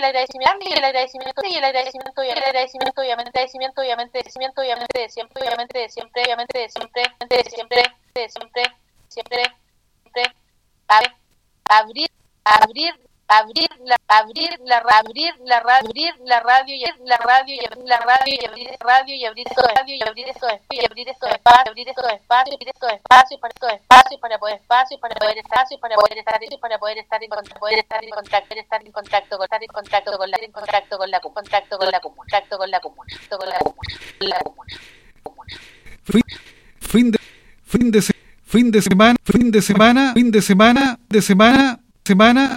el agradecimiento, y el agradecimiento, y el agradecimiento, y el agradecimiento, obviamente, obviamente, de siempre, obviamente, de siempre, obviamente, de siempre, de siempre, de siempre, siempre, siempre, abrir la radio y abrir la radio y abrir la radio y abrir radio y abrir estos espacios y abrir estos espacios, abrir estos espacios para poder estar en contacto con la comuna. Fin de semana,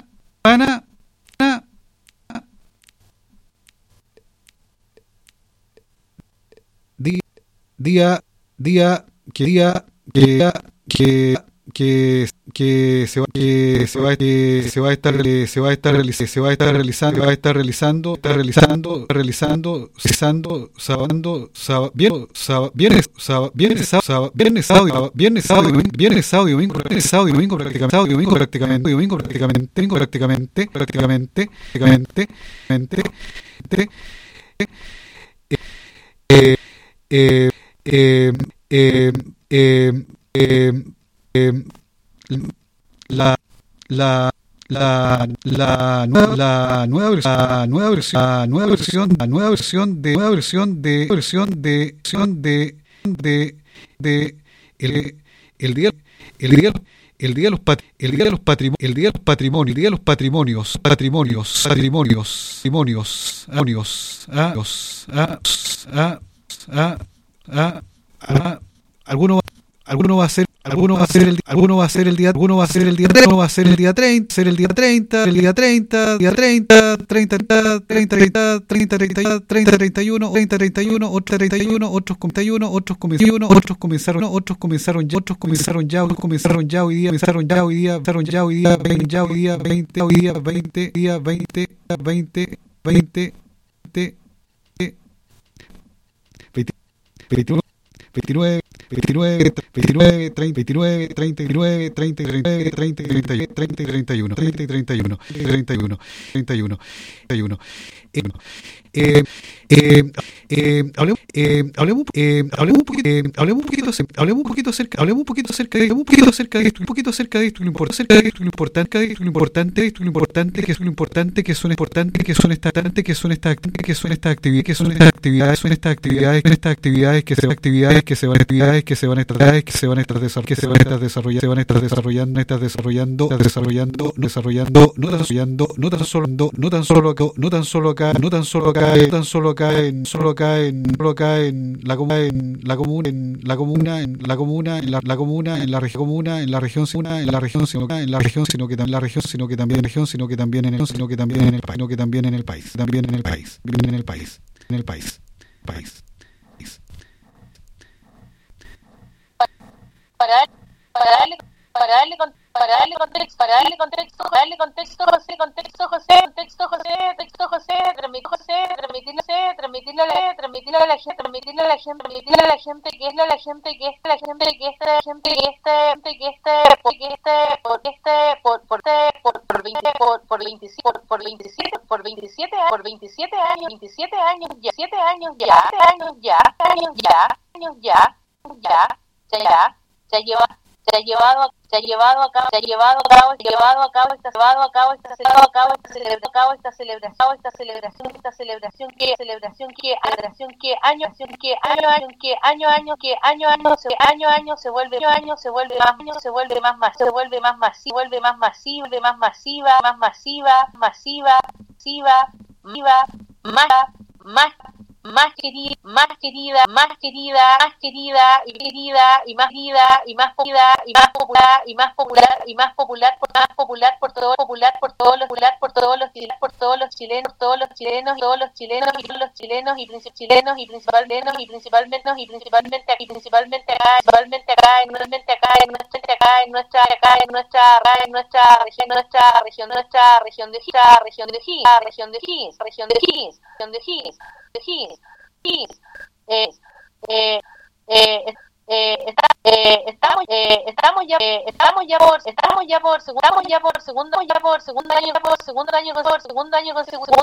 día que se va a estar realizando viernes, sábado y domingo la nueva versión de el día de los patrimonios, alguno va a ser el día 31, otros comenzaron ya hoy día 21, 29, 30, 31. Hablemos un poquito acerca de esto, lo importante que son estas actividades que se van a estar desarrollando no tan solo acá en la comuna, en la región, sino que también en el país. Para darle contexto, transmitirle a la gente que es la gente que por 27 años se ha llevado a cabo esta celebración que año a año se vuelve más querida y más popular por todos los chilenos y principalmente acá en nuestra región de O'Higgins. Estamos ya por segundo año consecutivo